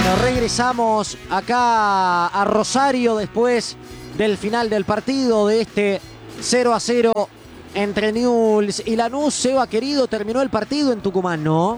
Bueno, regresamos acá a Rosario después del final del partido de este 0-0 entre Newell's y Lanús. Seba, querido, terminó el partido en Tucumán, ¿no?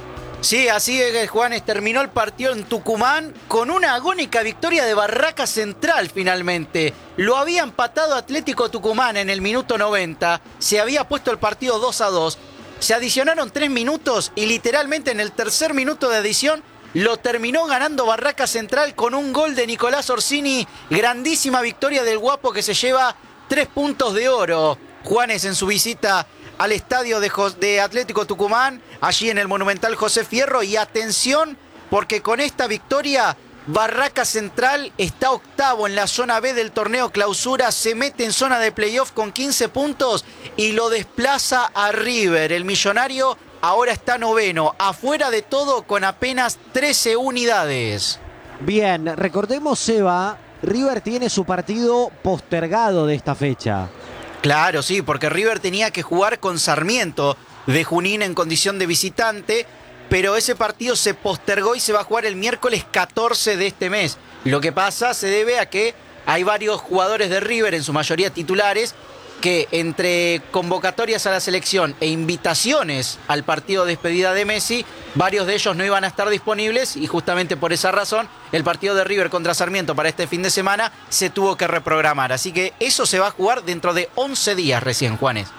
Sí, así es, Juanes, terminó el partido en Tucumán con una agónica victoria de Barraca Central finalmente. Lo había empatado Atlético Tucumán en el minuto 90, se había puesto el partido 2-2, se adicionaron 3 minutos y literalmente en el tercer minuto de adición lo terminó ganando Barraca Central con un gol de Nicolás Orsini. Grandísima victoria del Guapo que se lleva 3 puntos de oro. Juanes en su visita al estadio de Atlético Tucumán, allí en el Monumental José Fierro. Y atención, porque con esta victoria Barraca Central está octavo en la zona B del torneo Clausura, se mete en zona de playoff con 15 puntos y lo desplaza a River. El millonario ahora está noveno, afuera de todo con apenas 13 unidades. Bien, recordemos, Seba, River tiene su partido postergado de esta fecha. Claro, sí, porque River tenía que jugar con Sarmiento de Junín en condición de visitante, pero ese partido se postergó y se va a jugar el miércoles 14 de este mes. Lo que pasa se debe a que hay varios jugadores de River, en su mayoría titulares, que entre convocatorias a la selección e invitaciones al partido de despedida de Messi, varios de ellos no iban a estar disponibles y justamente por esa razón el partido de River contra Sarmiento para este fin de semana se tuvo que reprogramar. Así que eso se va a jugar dentro de 11 días recién, Juanes.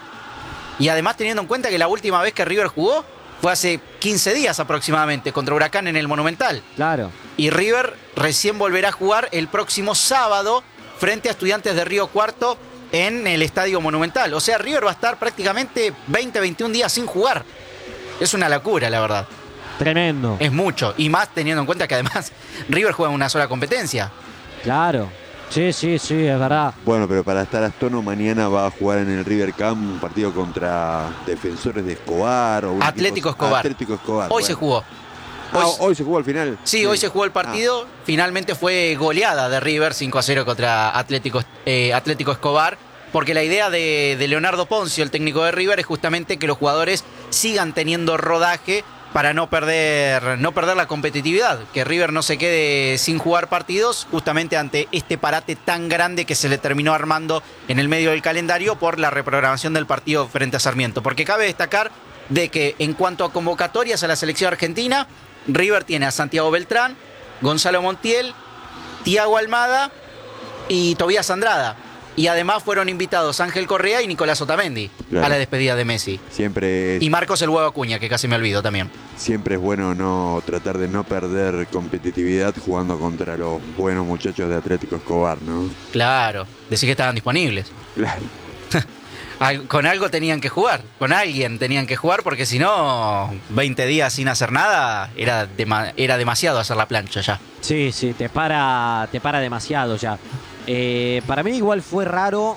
Y además teniendo en cuenta que la última vez que River jugó fue hace 15 días aproximadamente contra Huracán en el Monumental. Claro. Y River recién volverá a jugar el próximo sábado frente a Estudiantes de Río Cuarto en el Estadio Monumental. O sea, River va a estar prácticamente 20-21 días sin jugar. Es una locura, la verdad. Tremendo. Es mucho. Y más teniendo en cuenta que además River juega en una sola competencia. Claro. Sí, es verdad. Bueno, pero para estar a tono, mañana va a jugar en el River Camp un partido contra Defensores de Escobar. O Atlético Escobar. Atlético Escobar. Hoy se jugó. Hoy se jugó al final. Sí, hoy se jugó el partido. Finalmente fue goleada de River 5-0 contra Atlético Escobar. Porque la idea de Leonardo Poncio, el técnico de River, es justamente que los jugadores sigan teniendo rodaje para no perder la competitividad. Que River no se quede sin jugar partidos justamente ante este parate tan grande que se le terminó armando en el medio del calendario por la reprogramación del partido frente a Sarmiento. Porque cabe destacar de que en cuanto a convocatorias a la selección argentina, River tiene a Santiago Beltrán, Gonzalo Montiel, Thiago Almada y Tobías Andrada. Y además fueron invitados Ángel Correa y Nicolás Otamendi a la despedida de Messi. Y Marcos el Huevo Acuña, que casi me olvido también. Siempre es bueno tratar de no perder competitividad jugando contra los buenos muchachos de Atlético Escobar, ¿no? Claro, decir que estaban disponibles. Claro. Con algo tenían que jugar, con alguien tenían que jugar, porque si no, 20 días sin hacer nada, era demasiado hacer la plancha ya. Sí, te para demasiado ya. Para mí igual fue raro.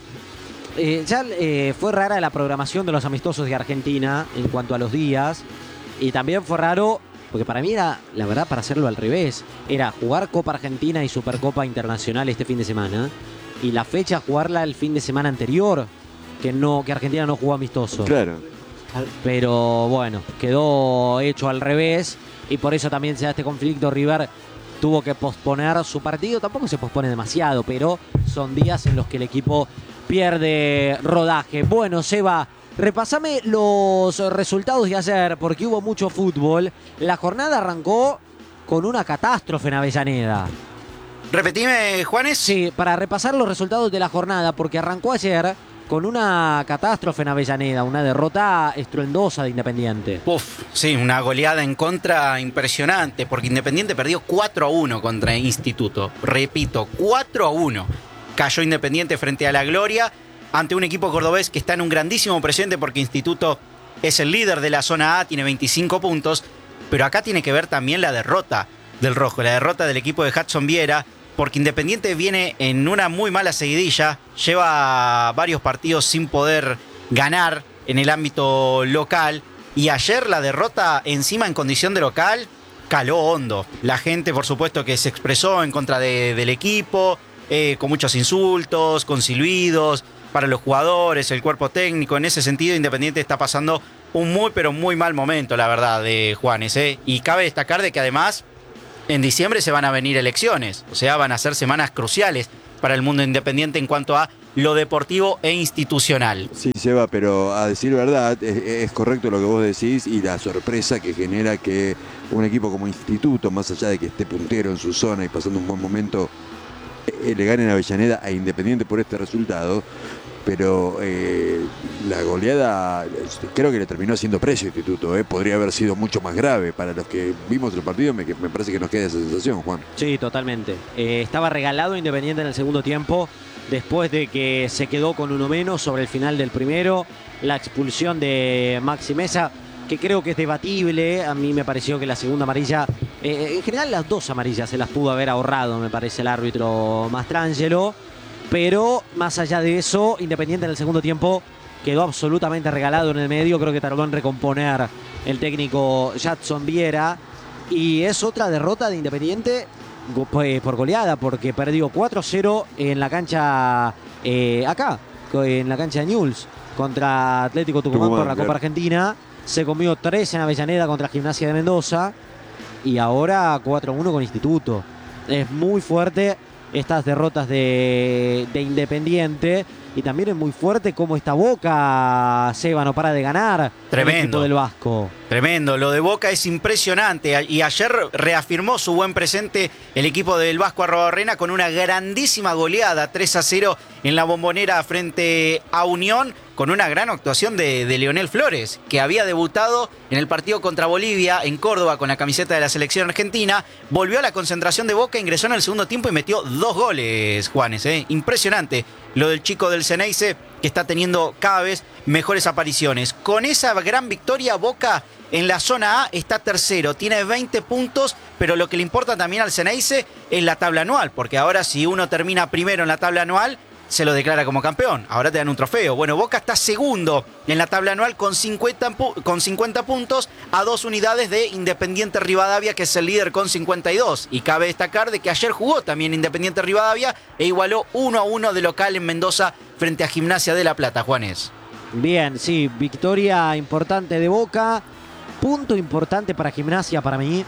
Fue rara la programación de los amistosos de Argentina en cuanto a los días. Y también fue raro, porque para mí era, la verdad, para hacerlo al revés. Era jugar Copa Argentina y Supercopa Internacional este fin de semana. Y la fecha jugarla el fin de semana anterior, que Argentina no jugó amistoso. Claro. Pero bueno, quedó hecho al revés. Y por eso también se da este conflicto. River tuvo que posponer su partido. Tampoco se pospone demasiado, pero son días en los que el equipo pierde rodaje. Bueno, Seba, repasame los resultados de ayer, porque hubo mucho fútbol. La jornada arrancó con una catástrofe en Avellaneda. Repetime, Juanes. Sí, para repasar los resultados de la jornada, porque arrancó ayer con una catástrofe en Avellaneda, una derrota estruendosa de Independiente. Sí, una goleada en contra impresionante, porque Independiente perdió 4-1 contra Instituto. Repito, 4-1. Cayó Independiente frente a la Gloria, ante un equipo cordobés que está en un grandísimo presente, porque Instituto es el líder de la zona A, tiene 25 puntos, pero acá tiene que ver también la derrota del Rojo, la derrota del equipo de Hudson Viera, porque Independiente viene en una muy mala seguidilla, lleva varios partidos sin poder ganar en el ámbito local, y ayer la derrota encima en condición de local caló hondo. La gente, por supuesto, que se expresó en contra del equipo, con muchos insultos, con silbidos para los jugadores, el cuerpo técnico. En ese sentido, Independiente está pasando un muy, pero muy mal momento, la verdad, de Juanes, Y cabe destacar de que además En diciembre se van a venir elecciones, o sea, van a ser semanas cruciales para el mundo independiente en cuanto a lo deportivo e institucional. Sí, Seba, pero a decir verdad, es correcto lo que vos decís y la sorpresa que genera que un equipo como Instituto, más allá de que esté puntero en su zona y pasando un buen momento, le gane en Avellaneda a Independiente por este resultado. Pero la goleada creo que le terminó haciendo precio a Instituto. Podría haber sido mucho más grave. Para los que vimos el partido me parece que nos queda esa sensación, Juan. Sí, totalmente. Estaba regalado Independiente en el segundo tiempo, después de que se quedó con uno menos sobre el final del primero. La expulsión de Maxi Mesa, que creo que es debatible. A mí me pareció que la segunda amarilla, en general las dos amarillas se las pudo haber ahorrado, me parece, el árbitro Mastrangelo. Pero más allá de eso, Independiente en el segundo tiempo quedó absolutamente regalado en el medio. Creo que tardó en recomponer el técnico Jadson Viera. Y es otra derrota de Independiente por goleada, porque perdió 4-0 en la cancha acá, en la cancha de Newell's, contra Atlético Tucumán por la Copa Argentina. Se comió 3 en Avellaneda contra Gimnasia de Mendoza. Y ahora 4-1 con Instituto. Es muy fuerte estas derrotas de Independiente. Y también es muy fuerte cómo esta Boca, Seba, no para de ganar. Tremendo. El equipo del Vasco. Tremendo, lo de Boca es impresionante. Y ayer reafirmó su buen presente el equipo del Vasco Arrobarrena con una grandísima goleada, 3-0 en la Bombonera frente a Unión, con una gran actuación de Leonel Flores, que había debutado en el partido contra Bolivia en Córdoba con la camiseta de la selección argentina. Volvió a la concentración de Boca, ingresó en el segundo tiempo y metió 2 goles, Juanes. Impresionante lo del chico del Ceneice, que está teniendo cada vez mejores apariciones. Con esa gran victoria, Boca en la zona A está tercero, tiene 20 puntos, pero lo que le importa también al Ceneice es la tabla anual, porque ahora si uno termina primero en la tabla anual, se lo declara como campeón. Ahora te dan un trofeo. Bueno, Boca está segundo en la tabla anual con 50 puntos, a 2 unidades de Independiente Rivadavia, que es el líder con 52. Y cabe destacar de que ayer jugó también Independiente Rivadavia e igualó 1-1 de local en Mendoza frente a Gimnasia de La Plata, Juanes. Bien, sí, victoria importante de Boca. Punto importante para Gimnasia para mí.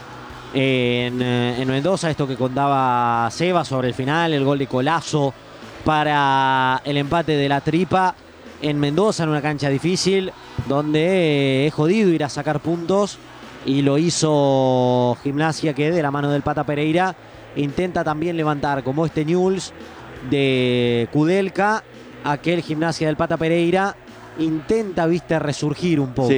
En Mendoza, esto que contaba Seba sobre el final, el gol de Colazo para el empate de la Tripa en Mendoza, en una cancha difícil, donde es jodido ir a sacar puntos, y lo hizo Gimnasia, que de la mano del Pata Pereira intenta también levantar, como este Newell's de Kudelka, aquel Gimnasia del Pata Pereira intenta, viste, resurgir un poco. Sí,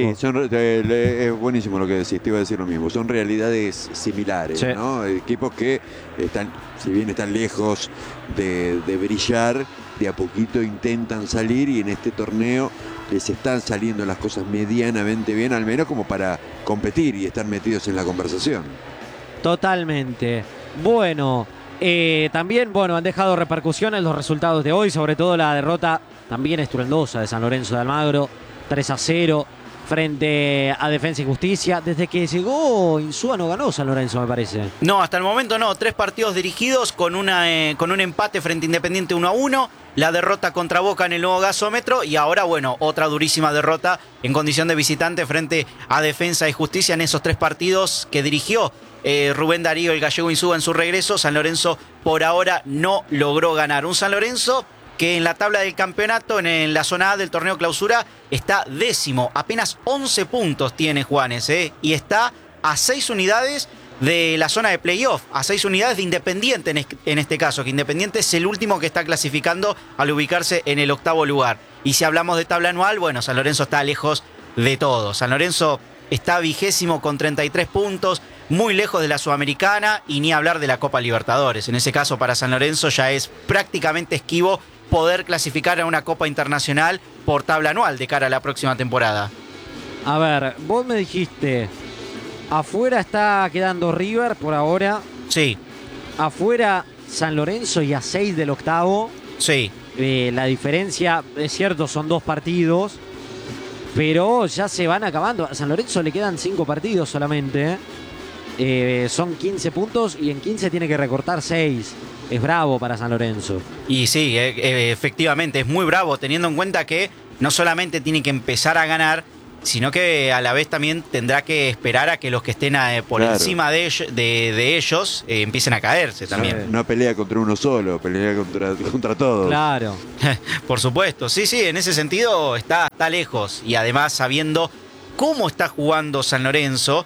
es buenísimo lo que decís, te iba a decir lo mismo. Son realidades similares, sí, ¿no? Equipos que están, si bien están lejos de brillar, de a poquito intentan salir, y en este torneo les están saliendo las cosas medianamente bien, al menos como para competir y estar metidos en la conversación. Totalmente. Bueno, también han dejado repercusiones los resultados de hoy, sobre todo la derrota también estruendosa de San Lorenzo de Almagro, 3-0 frente a Defensa y Justicia. Desde que llegó Insúa no ganó San Lorenzo, me parece. No, hasta el momento no. 3 partidos dirigidos con un empate frente a Independiente 1-1. La derrota contra Boca en el nuevo gasómetro. Y ahora, otra durísima derrota en condición de visitante frente a Defensa y Justicia en esos 3 partidos que dirigió Rubén Darío, el gallego Insúa, en su regreso. San Lorenzo por ahora no logró ganar. Un San Lorenzo que en la tabla del campeonato, en la zona A del torneo clausura, está 10º. Apenas 11 puntos tiene, Juanes, y está a 6 unidades de la zona de playoff, a 6 unidades de Independiente en este caso, que Independiente es el último que está clasificando al ubicarse en el 8º lugar. Y si hablamos de tabla anual, San Lorenzo está lejos de todo. San Lorenzo está 20º con 33 puntos, muy lejos de la Sudamericana, y ni hablar de la Copa Libertadores. En ese caso, para San Lorenzo ya es prácticamente esquivo poder clasificar a una Copa Internacional por tabla anual de cara a la próxima temporada. A ver, vos me dijiste, afuera está quedando River por ahora. Sí. Afuera San Lorenzo y a 6 del 8º. Sí. La diferencia, es cierto, son 2 partidos, pero ya se van acabando. A San Lorenzo le quedan 5 partidos solamente. Son 15 puntos y en 15 tiene que recortar 6. Es bravo para San Lorenzo. Y sí, efectivamente, es muy bravo, teniendo en cuenta que no solamente tiene que empezar a ganar, sino que a la vez también tendrá que esperar a que los que estén por Claro. encima de ellos empiecen a caerse también. No pelea contra uno solo, pelea contra todos. Claro. Por supuesto, sí, en ese sentido está lejos. Y además, sabiendo cómo está jugando San Lorenzo,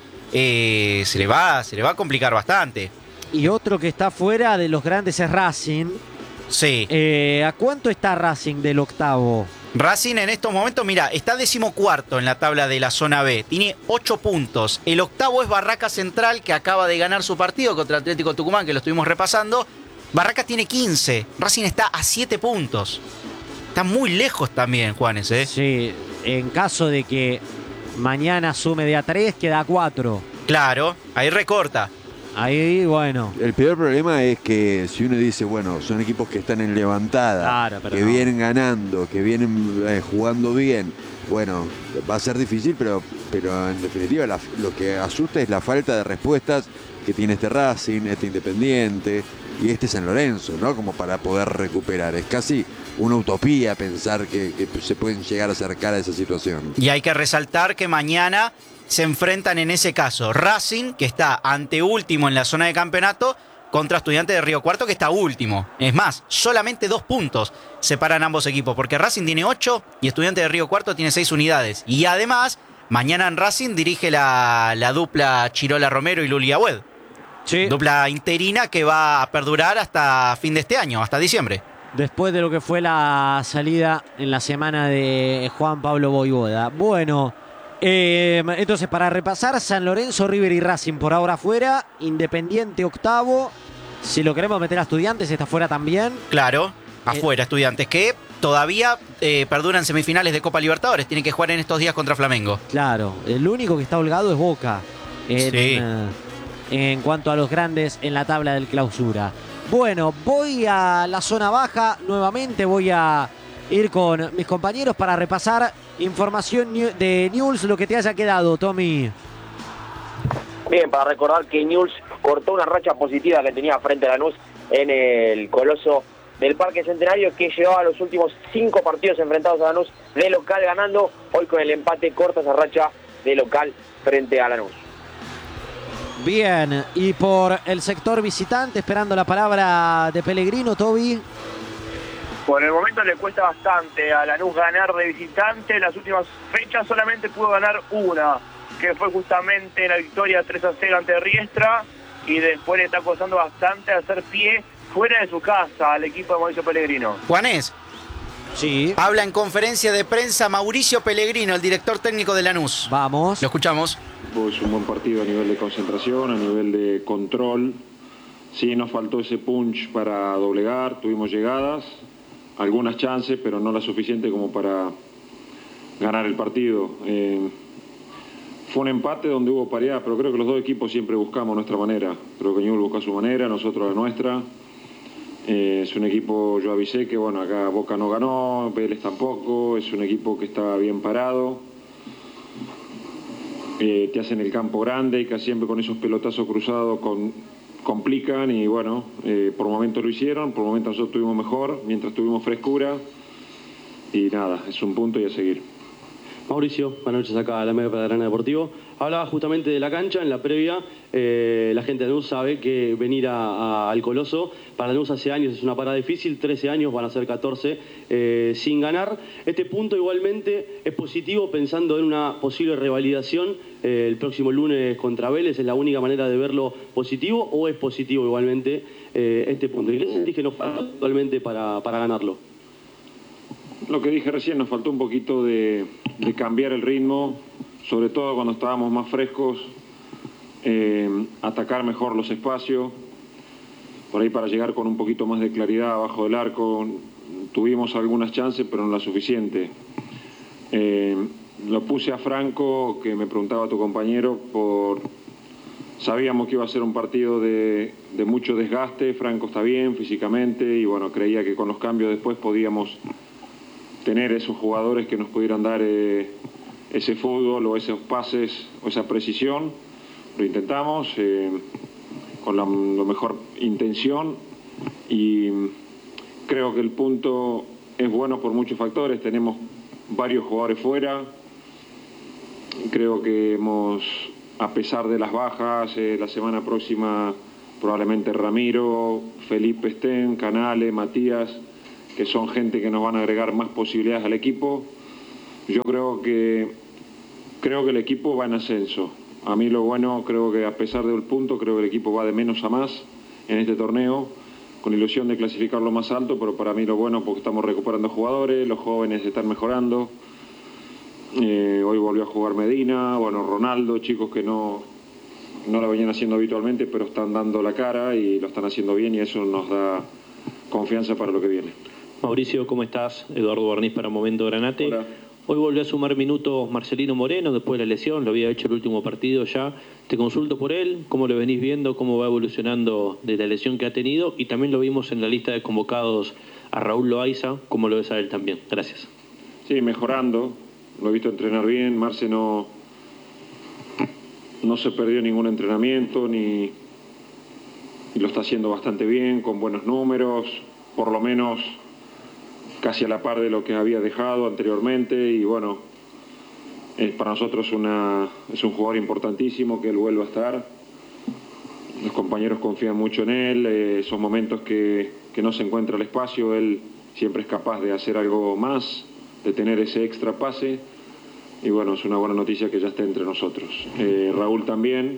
se le va a complicar bastante. Y otro que está fuera de los grandes es Racing. Sí. ¿A cuánto está Racing del octavo? Racing en estos momentos, mira, está 14º en la tabla de la zona B. Tiene 8 puntos. El octavo es Barracas Central, que acaba de ganar su partido contra Atlético Tucumán, que lo estuvimos repasando. Barracas tiene 15. Racing está a 7 puntos. Está muy lejos también, Juanes, ¿eh? Sí, en caso de que mañana sume de a 3, queda a 4. Claro, ahí recorta. Ahí, bueno. El peor problema es que si uno dice, bueno, son equipos que están en levantada, Claro, pero que no. vienen ganando, que vienen jugando bien, bueno, va a ser difícil, pero en definitiva lo que asusta es la falta de respuestas que tiene este Racing, este Independiente y este San Lorenzo, ¿no? Como para poder recuperar. Es casi una utopía pensar que se pueden llegar a acercar a esa situación. Y hay que resaltar que mañana se enfrentan en ese caso Racing, que está anteúltimo en la zona de campeonato, contra Estudiantes de Río Cuarto, que está último. Es más, solamente 2 puntos separan ambos equipos, porque Racing tiene 8 y Estudiantes de Río Cuarto tiene 6 unidades. Y además, mañana en Racing dirige la dupla Chirola Romero y Luli Agüed. Sí. Dupla interina que va a perdurar hasta fin de este año, hasta diciembre. Después de lo que fue la salida en la semana de Juan Pablo Voivoda. Bueno, entonces para repasar, San Lorenzo, River y Racing por ahora fuera. Independiente octavo. Si lo queremos meter a Estudiantes, está fuera también. Claro, afuera Estudiantes, que todavía perduran semifinales de Copa Libertadores. Tienen que jugar en estos días contra Flamengo. Claro, el único que está holgado es Boca. En cuanto a los grandes en la tabla del clausura. Bueno, voy a la zona baja nuevamente, voy a ir con mis compañeros para repasar información de Newell's, lo que te haya quedado, Tommy. Bien, para recordar que Newell's cortó una racha positiva que tenía frente a Lanús en el Coloso del Parque Centenario, que llevaba los últimos 5 partidos enfrentados a Lanús de local ganando. Hoy con el empate corta esa racha de local frente a Lanús. Bien, y por el sector visitante, esperando la palabra de Pellegrino, Toby. Por el momento le cuesta bastante a Lanús ganar de visitante. Las últimas fechas solamente pudo ganar una, que fue justamente la victoria 3-0 ante Riestra, y después le está costando bastante hacer pie fuera de su casa al equipo de Mauricio Pellegrino. Juanes, Sí, habla en conferencia de prensa Mauricio Pellegrino, el director técnico de Lanús. vamos. Lo escuchamos. Es un buen partido a nivel de concentración, a nivel de control. Sí, nos faltó ese punch para doblegar, tuvimos llegadas, algunas chances, pero no las suficientes como para ganar el partido. Fue un empate donde hubo paridad, pero creo que los dos equipos siempre buscamos nuestra manera. Creo que Newell's busca su manera, nosotros la nuestra. Es un equipo, yo avisé que bueno, acá Boca no ganó, Vélez tampoco, es un equipo que está bien parado. Te hacen el campo grande y casi siempre con esos pelotazos cruzados complican y bueno, por momentos lo hicieron, por momentos nosotros estuvimos mejor, mientras tuvimos frescura y nada, es un punto y a seguir. Mauricio, buenas noches acá a la Media Padrana Deportivo. Hablaba justamente de la cancha en la previa. La gente de Lanús sabe que venir al Coloso para Lanús hace años es una parada difícil. 13 años, van a ser 14 sin ganar. Este punto igualmente es positivo pensando en una posible revalidación el próximo lunes contra Vélez. ¿Es la única manera de verlo positivo o es positivo igualmente este punto? ¿Y qué sentís que nos falta actualmente para ganarlo? Lo que dije recién, nos faltó un poquito de cambiar el ritmo, sobre todo cuando estábamos más frescos, atacar mejor los espacios, por ahí para llegar con un poquito más de claridad abajo del arco. Tuvimos algunas chances, pero no las suficientes. Lo puse a Franco, que me preguntaba tu compañero, sabíamos que iba a ser un partido de mucho desgaste. Franco está bien físicamente y bueno, creía que con los cambios después podíamos tener esos jugadores que nos pudieran dar ese fútbol o esos pases o esa precisión. Lo intentamos con la mejor intención y creo que el punto es bueno por muchos factores. Tenemos varios jugadores fuera, Creo que a pesar de las bajas, la semana próxima probablemente Ramiro, Felipe estén, Canales, Matías, que son gente que nos van a agregar más posibilidades al equipo. Yo creo que el equipo va en ascenso. A mí lo bueno, creo que a pesar del punto, creo que el equipo va de menos a más en este torneo, con ilusión de clasificarlo más alto, pero para mí lo bueno porque estamos recuperando jugadores, los jóvenes están mejorando. Hoy volvió a jugar Medina, bueno, Ronaldo, chicos que no lo venían haciendo habitualmente, pero están dando la cara y lo están haciendo bien y eso nos da confianza para lo que viene. Mauricio, ¿cómo estás? Eduardo Barniz para Momento Granate. Hola. Hoy volvió a sumar minutos Marcelino Moreno después de la lesión, lo había hecho el último partido ya. Te consulto por él, cómo lo venís viendo, cómo va evolucionando de la lesión que ha tenido y también lo vimos en la lista de convocados a Raúl Loaiza, ¿cómo lo ves a él también? Gracias. Sí, mejorando, lo he visto entrenar bien, Marce no se perdió ningún entrenamiento y lo está haciendo bastante bien, con buenos números, por lo menos casi a la par de lo que había dejado anteriormente y bueno, para nosotros es un jugador importantísimo que él vuelva a estar. Los compañeros confían mucho en él, son momentos que no se encuentra el espacio, él siempre es capaz de hacer algo más, de tener ese extra pase y bueno, es una buena noticia que ya esté entre nosotros. Raúl también,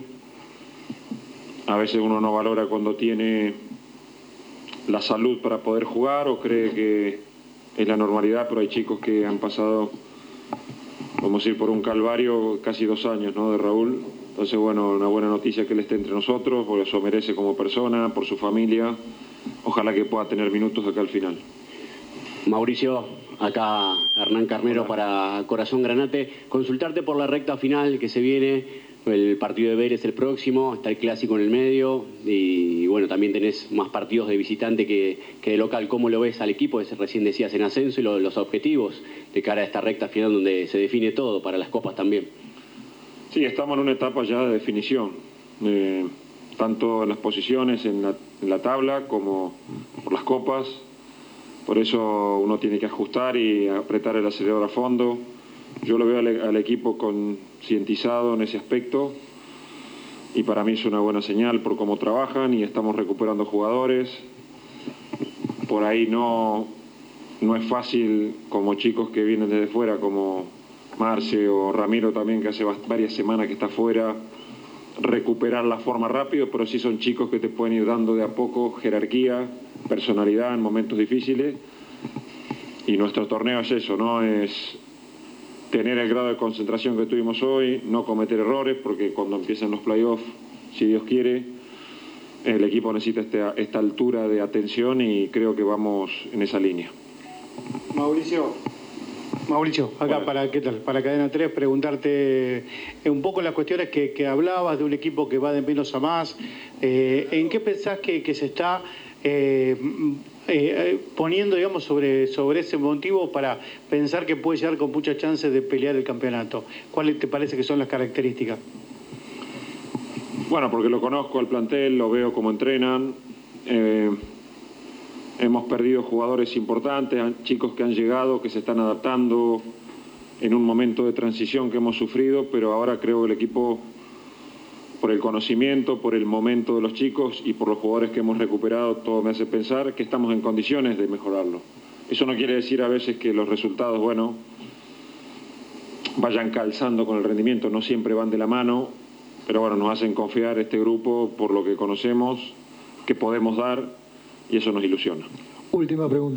a veces uno no valora cuando tiene la salud para poder jugar o cree que es la normalidad, pero hay chicos que han pasado, vamos a decir, por un calvario casi 2 años, ¿no? De Raúl. Entonces, bueno, una buena noticia que él esté entre nosotros, porque eso merece como persona, por su familia. Ojalá que pueda tener minutos acá al final. Mauricio, acá Hernán Carnero para Corazón Granate. Consultarte por la recta final que se viene, el partido de Vélez el próximo, está el clásico en el medio y bueno, también tenés más partidos de visitante que de local. ¿Cómo lo ves al equipo? Recién decías en ascenso y los objetivos de cara a esta recta final donde se define todo para las copas también. Sí, estamos en una etapa ya de definición, tanto en las posiciones en la tabla como por las copas. Por eso uno tiene que ajustar y apretar el acelerador a fondo. Yo lo veo al equipo concientizado en ese aspecto y para mí es una buena señal por cómo trabajan y estamos recuperando jugadores. Por ahí no es fácil como chicos que vienen desde fuera como Marce o Ramiro también, que hace varias semanas que está fuera, recuperar la forma rápido, pero sí son chicos que te pueden ir dando de a poco jerarquía, personalidad en momentos difíciles y nuestro torneo es eso, ¿no? Es tener el grado de concentración que tuvimos hoy, no cometer errores, porque cuando empiezan los playoffs, si Dios quiere, el equipo necesita esta altura de atención y creo que vamos en esa línea. Mauricio, acá para Cadena 3, preguntarte un poco las cuestiones que hablabas de un equipo que va de menos a más. ¿En qué pensás que se está poniendo, digamos, sobre ese motivo para pensar que puede llegar con muchas chances de pelear el campeonato? ¿Cuáles te parece que son las características? Bueno, porque lo conozco al plantel, lo veo cómo entrenan. Hemos perdido jugadores importantes, chicos que han llegado, que se están adaptando en un momento de transición que hemos sufrido, pero ahora creo que el equipo, por el conocimiento, por el momento de los chicos y por los jugadores que hemos recuperado, todo me hace pensar que estamos en condiciones de mejorarlo. Eso no quiere decir a veces que los resultados, bueno, vayan calzando con el rendimiento, no siempre van de la mano, pero bueno, nos hacen confiar este grupo por lo que conocemos, que podemos dar, y eso nos ilusiona. Última pregunta.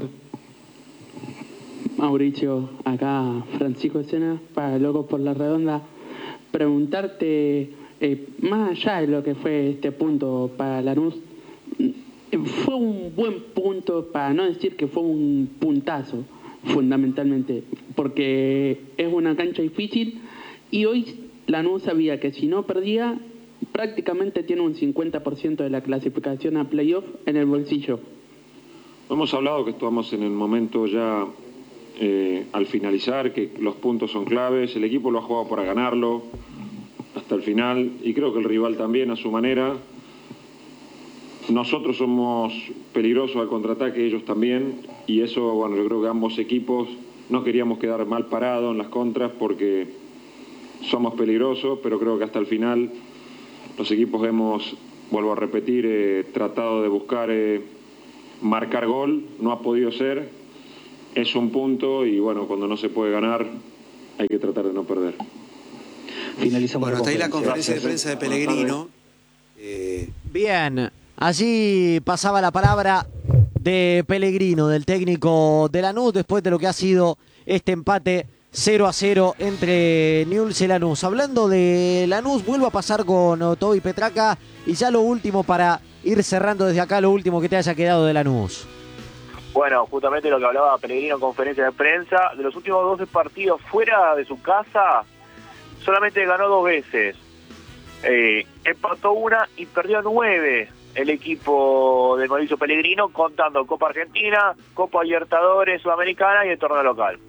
Mauricio, acá Francisco Escena, para Locos por la Redonda. Preguntarte, más allá de lo que fue este punto para Lanús, fue un buen punto, para no decir que fue un puntazo, fundamentalmente, porque es una cancha difícil y hoy Lanús sabía que si no perdía, prácticamente tiene un 50% de la clasificación a playoff en el bolsillo. Hemos hablado que estamos en el momento ya al finalizar, que los puntos son claves, el equipo lo ha jugado para ganarlo hasta el final y creo que el rival también a su manera. Nosotros somos peligrosos al contraataque, ellos también, y eso, bueno, yo creo que ambos equipos no queríamos quedar mal parados en las contras porque somos peligrosos, pero creo que hasta el final los equipos hemos, vuelvo a repetir, tratado de buscar marcar gol, no ha podido ser, es un punto y bueno, cuando no se puede ganar hay que tratar de no perder. Finalizamos. Bueno, hasta ahí la conferencia de prensa de Pellegrino. Bien, allí pasaba la palabra de Pellegrino, del técnico de Lanús, después de lo que ha sido este empate 0-0 entre Newell's y Lanús. Hablando de Lanús, vuelvo a pasar con Toby Petraca y ya lo último para ir cerrando desde acá, lo último que te haya quedado de Lanús. Bueno, justamente lo que hablaba Pellegrino en conferencia de prensa, de los últimos 12 partidos fuera de su casa, solamente ganó 2 veces. Empató 1 y perdió 9 el equipo de Mauricio Pellegrino, contando Copa Argentina, Copa Libertadores Sudamericana y el torneo local.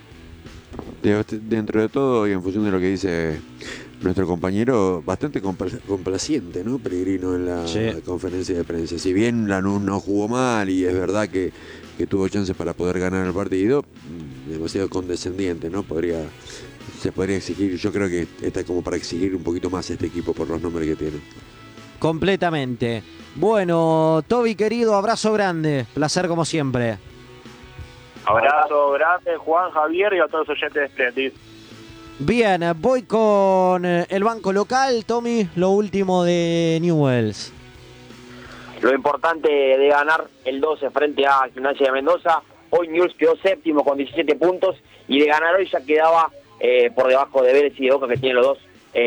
Dentro de todo y en función de lo que dice nuestro compañero, bastante complaciente, ¿no? Pellegrino en la conferencia de prensa. Si bien Lanús no jugó mal y es verdad que tuvo chances para poder ganar el partido, demasiado condescendiente, ¿no? Se podría exigir, yo creo que está como para exigir un poquito más este equipo por los nombres que tiene. Completamente. Bueno, Toby querido, abrazo grande, placer como siempre. Abrazo grande, Juan, Javier y a todos los oyentes de Splendid. Bien, voy con el banco local. Tommy, lo último de Newell's. Lo importante de ganar el 12 frente a Gimnasia de Mendoza. Hoy Newell's quedó séptimo con 17 puntos y de ganar hoy ya quedaba por debajo de Vélez y de Boca, que tienen los dos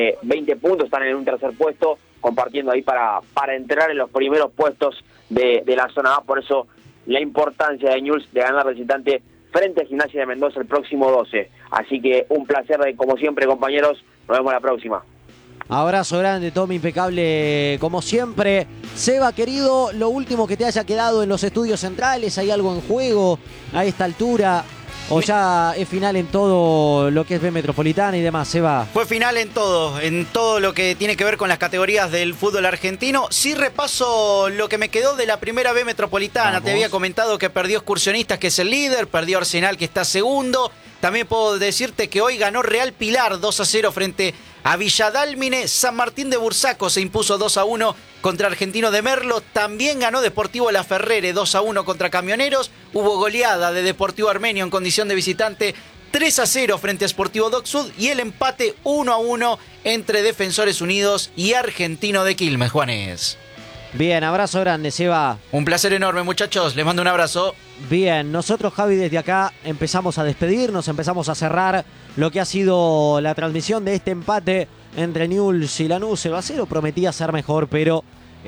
20 puntos, están en un tercer puesto, compartiendo ahí para entrar en los primeros puestos de la zona A. Por eso la importancia de Newell's de ganar de visitante frente a Gimnasia de Mendoza el próximo 12. Así que un placer, como siempre, compañeros. Nos vemos la próxima. Abrazo grande, Tommy, impecable como siempre. Seba, querido, lo último que te haya quedado en los estudios centrales, ¿hay algo en juego a esta altura? ¿O ya es final en todo lo que es B Metropolitana y demás, Seba? Fue final en todo lo que tiene que ver con las categorías del fútbol argentino. Sí repaso lo que me quedó de la primera B Metropolitana. Vamos. Te había comentado que perdió Excursionistas, que es el líder, perdió Arsenal, que está segundo. También puedo decirte que hoy ganó Real Pilar 2-0 frente a Villadálmine. San Martín de Bursaco se impuso 2-1 contra Argentino de Merlo. También ganó Deportivo La Ferrere 2-1 contra Camioneros. Hubo goleada de Deportivo Armenio en condición de visitante 3-0 frente a Sportivo Dock Sud. Y el empate 1-1 entre Defensores Unidos y Argentino de Quilmes, Juanes. Bien, abrazo grande, Seba. Un placer enorme, muchachos. Les mando un abrazo. Bien, nosotros, Javi, desde acá empezamos a despedirnos, empezamos a cerrar lo que ha sido la transmisión de este empate entre Newell's y Lanús. 0-0 prometía ser mejor, pero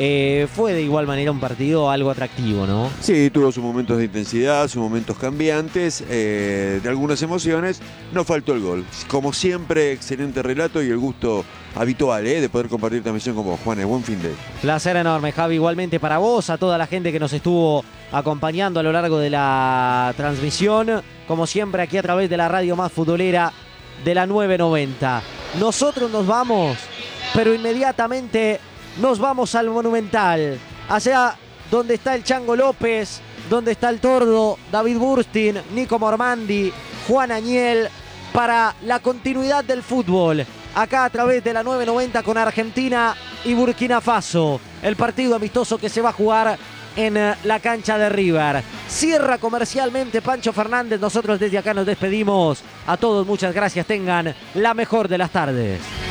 fue de igual manera un partido algo atractivo, ¿no? Sí, tuvo sus momentos de intensidad, sus momentos cambiantes, de algunas emociones. No faltó el gol. Como siempre, excelente relato y el gusto habitual de poder compartir transmisión con vos, Juanes. Buen fin de. Placer enorme, Javi. Igualmente para vos, a toda la gente que nos estuvo acompañando a lo largo de la transmisión. Como siempre, aquí a través de la radio más futbolera de la 990. Nosotros nos vamos, pero inmediatamente nos vamos al Monumental, allá donde está el Chango López, donde está el Tordo, David Burstin, Nico Mormandi, Juan Añel, para la continuidad del fútbol, acá a través de la 990 con Argentina y Burkina Faso, el partido amistoso que se va a jugar en la cancha de River. Cierra comercialmente Pancho Fernández, nosotros desde acá nos despedimos. A todos muchas gracias, tengan la mejor de las tardes.